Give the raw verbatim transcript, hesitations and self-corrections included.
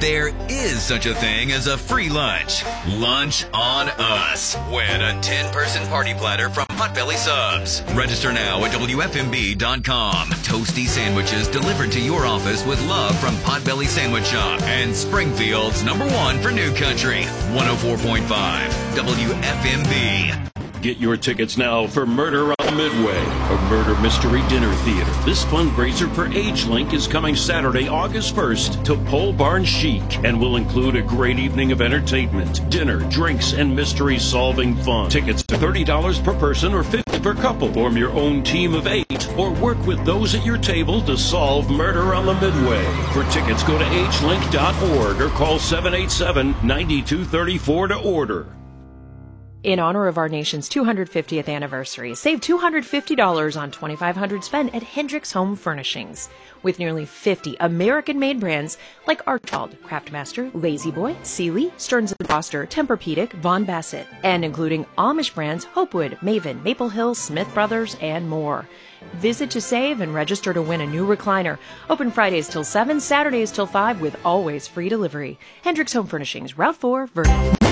There is such a thing as a free lunch. Lunch on us. Win a ten-person party platter from Potbelly Subs. Register now at W F M B dot com. Toasty sandwiches delivered to your office with love from Potbelly Sandwich Shop and Springfield's number one for New Country. one oh four point five W F M B. Get your tickets now for Murder on Midway, a murder mystery dinner theater. This fundraiser for AgeLink is coming Saturday, August first to Pole Barn Chic and will include a great evening of entertainment, dinner, drinks, and mystery-solving fun. Tickets are thirty dollars per person or fifty dollars per couple. Form your own team of eight or work with those at your table to solve Murder on the Midway. For tickets, go to age link dot org or call seven eight seven, nine two three four to order. In honor of our nation's two hundred fiftieth anniversary, save two hundred fifty dollars on twenty-five hundred dollars spent at Hendricks Home Furnishings. With nearly fifty American-made brands like Archibald, Craftmaster, Lazy Boy, Sealy, Stearns and Foster, Tempur-Pedic, Von Bassett, and including Amish brands Hopewood, Maven, Maple Hill, Smith Brothers, and more. Visit to save and register to win a new recliner. Open Fridays till seven, Saturdays till five with always free delivery. Hendricks Home Furnishings, Route four, Vernon.